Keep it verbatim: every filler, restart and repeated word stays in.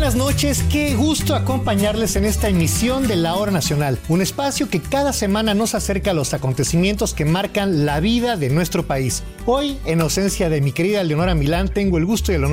buenas noches, qué gusto acompañarles en esta emisión de La Hora Nacional, un espacio que cada semana nos acerca a los acontecimientos que marcan la vida de nuestro país. Hoy, en ausencia de mi querida Leonora Milán, tengo el gusto y el honor